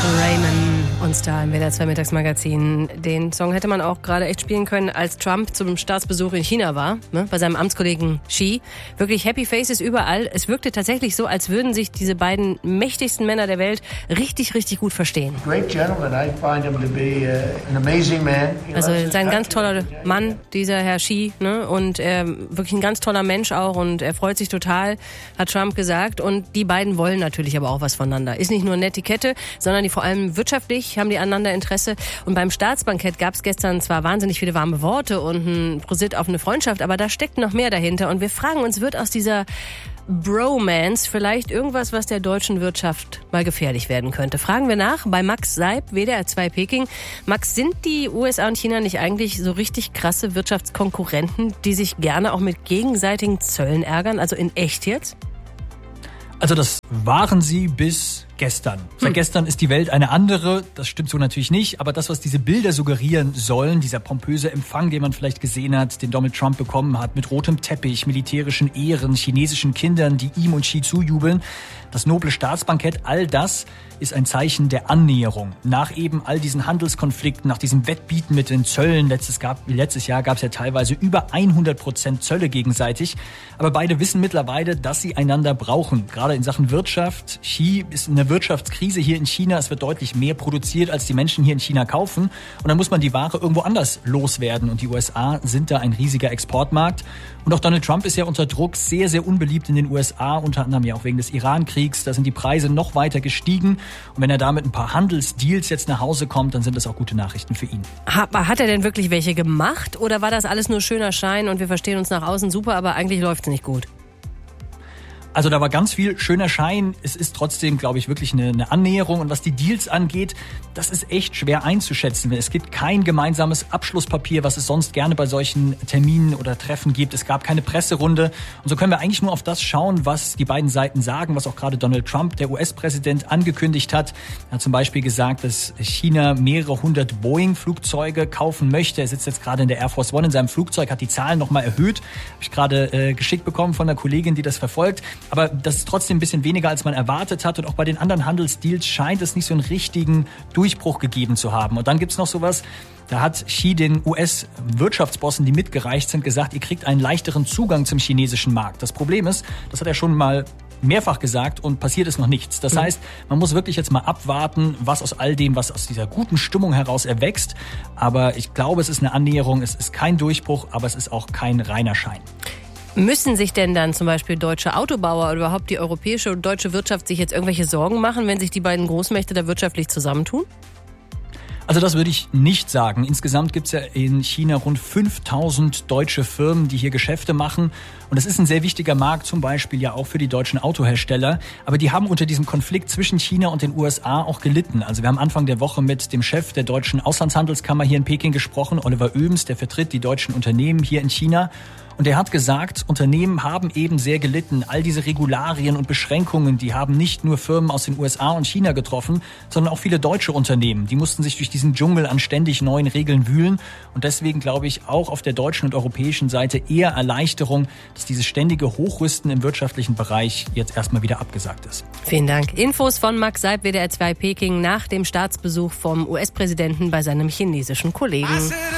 Raymond und Star im WDR 2 Mittagsmagazin. Den Song hätte man auch gerade echt spielen können, als Trump zum Staatsbesuch in China war, ne, bei seinem Amtskollegen Xi. Wirklich Happy Faces überall. Es wirkte tatsächlich so, als würden sich diese beiden mächtigsten Männer der Welt richtig, richtig gut verstehen. Also ein ganz toller Mann, dieser Herr Xi, ne, und wirklich ein ganz toller Mensch auch, und er freut sich total, hat Trump gesagt. Und die beiden wollen natürlich aber auch was voneinander. Ist nicht nur eine Netiquette, sondern die vor allem wirtschaftlich haben die aneinander Interesse. Und beim Staatsbankett gab es gestern zwar wahnsinnig viele warme Worte und ein Prosit auf eine Freundschaft, aber da steckt noch mehr dahinter. Und wir fragen uns, wird aus dieser Bromance vielleicht irgendwas, was der deutschen Wirtschaft mal gefährlich werden könnte? Fragen wir nach bei Max Seib, WDR 2 Peking. Max, sind die USA und China nicht eigentlich so richtig krasse Wirtschaftskonkurrenten, die sich gerne auch mit gegenseitigen Zöllen ärgern? Also in echt jetzt? Also das waren sie bis gestern. Seit gestern ist die Welt eine andere. Das stimmt so natürlich nicht. Aber das, was diese Bilder suggerieren sollen, dieser pompöse Empfang, den man vielleicht gesehen hat, den Donald Trump bekommen hat, mit rotem Teppich, militärischen Ehren, chinesischen Kindern, die ihm und Xi zujubeln, das noble Staatsbankett, all das ist ein Zeichen der Annäherung. Nach eben all diesen Handelskonflikten, nach diesem Wettbieten mit den Zöllen, letztes Jahr gab es ja teilweise über 100% Zölle gegenseitig. Aber beide wissen mittlerweile, dass sie einander brauchen. Gerade in Sachen Wirtschaft. Xi ist in der Wirtschaftskrise hier in China. Es wird deutlich mehr produziert, als die Menschen hier in China kaufen. Und dann muss man die Ware irgendwo anders loswerden. Und die USA sind da ein riesiger Exportmarkt. Und auch Donald Trump ist ja unter Druck, sehr, sehr unbeliebt in den USA, unter anderem ja auch wegen des Iran-Kriegs. Da sind die Preise noch weiter gestiegen. Und wenn er da mit ein paar Handelsdeals jetzt nach Hause kommt, dann sind das auch gute Nachrichten für ihn. Hat er denn wirklich welche gemacht? Oder war das alles nur schöner Schein und wir verstehen uns nach außen super, aber eigentlich läuft es nicht gut? Also da war ganz viel schöner Schein. Es ist trotzdem, glaube ich, wirklich eine Annäherung. Und was die Deals angeht, das ist echt schwer einzuschätzen. Es gibt kein gemeinsames Abschlusspapier, was es sonst gerne bei solchen Terminen oder Treffen gibt. Es gab keine Presserunde. Und so können wir eigentlich nur auf das schauen, was die beiden Seiten sagen, was auch gerade Donald Trump, der US-Präsident, angekündigt hat. Er hat zum Beispiel gesagt, dass China mehrere hundert Boeing-Flugzeuge kaufen möchte. Er sitzt jetzt gerade in der Air Force One in seinem Flugzeug, hat die Zahlen nochmal erhöht. Habe ich gerade geschickt bekommen von einer Kollegin, die das verfolgt. Aber das ist trotzdem ein bisschen weniger, als man erwartet hat. Und auch bei den anderen Handelsdeals scheint es nicht so einen richtigen Durchbruch gegeben zu haben. Und dann gibt's noch sowas, da hat Xi den US-Wirtschaftsbossen, die mitgereicht sind, gesagt, ihr kriegt einen leichteren Zugang zum chinesischen Markt. Das Problem ist, das hat er schon mal mehrfach gesagt und passiert ist noch nichts. Das heißt, man muss wirklich jetzt mal abwarten, was aus all dem, was aus dieser guten Stimmung heraus erwächst. Aber ich glaube, es ist eine Annäherung, es ist kein Durchbruch, aber es ist auch kein reiner Schein. Müssen sich denn dann zum Beispiel deutsche Autobauer oder überhaupt die europäische und deutsche Wirtschaft sich jetzt irgendwelche Sorgen machen, wenn sich die beiden Großmächte da wirtschaftlich zusammentun? Also das würde ich nicht sagen. Insgesamt gibt es ja in China rund 5000 deutsche Firmen, die hier Geschäfte machen. Und das ist ein sehr wichtiger Markt, zum Beispiel ja auch für die deutschen Autohersteller. Aber die haben unter diesem Konflikt zwischen China und den USA auch gelitten. Also wir haben Anfang der Woche mit dem Chef der deutschen Auslandshandelskammer hier in Peking gesprochen, Oliver Oehms, der vertritt die deutschen Unternehmen hier in China. Und er hat gesagt, Unternehmen haben eben sehr gelitten. All diese Regularien und Beschränkungen, die haben nicht nur Firmen aus den USA und China getroffen, sondern auch viele deutsche Unternehmen. Die mussten sich durch diesen Dschungel an ständig neuen Regeln wühlen. Und deswegen glaube ich auch auf der deutschen und europäischen Seite eher Erleichterung, dass dieses ständige Hochrüsten im wirtschaftlichen Bereich jetzt erstmal wieder abgesagt ist. Vielen Dank. Infos von Max Seib, WDR 2 Peking, nach dem Staatsbesuch vom US-Präsidenten bei seinem chinesischen Kollegen.